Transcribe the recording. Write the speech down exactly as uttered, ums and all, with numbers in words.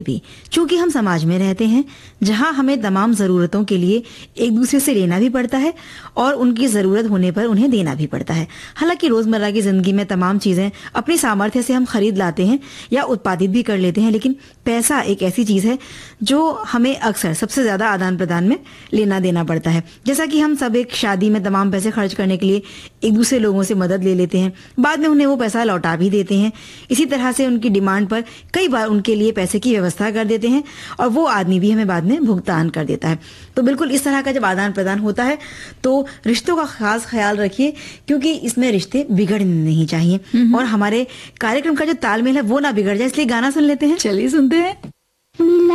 भी। चूंकि हम समाज में रहते हैं जहां हमें तमाम जरूरतों के लिए एक दूसरे से लेना भी पड़ता है और उनकी जरूरत होने पर उन्हें देना भी पड़ता है। हालांकि रोजमर्रा की जिंदगी में तमाम चीजें अपनी सामर्थ्य से हम खरीद लाते हैं या उत्पादित भी कर लेते हैं, लेकिन पैसा एक ऐसी चीज है जो हमें अक्सर सबसे ज्यादा आदान प्रदान में लेना देना पड़ता है। जैसा कि हम सब एक शादी में तमाम पैसे खर्च करने के लिए एक दूसरे लोगों से मदद ले लेते हैं, बाद में उन्हें वो पैसा लौटा भी देते हैं। इसी तरह से उनकी डिमांड पर कई बार उनके लिए पैसे की व्यवस्था कर देते हैं और वो आदमी भी हमें बाद में भुगतान कर देता है। तो बिल्कुल इस तरह का जब आदान प्रदान होता है तो रिश्तों का खास ख्याल रखिए, क्योंकि इसमें रिश्ते बिगड़ने नहीं चाहिए और हमारे कार्यक्रम का जो तालमेल है वो ना बिगड़ जाए। इसलिए गाना सुन लेते हैं। चलिए सुनते हैं।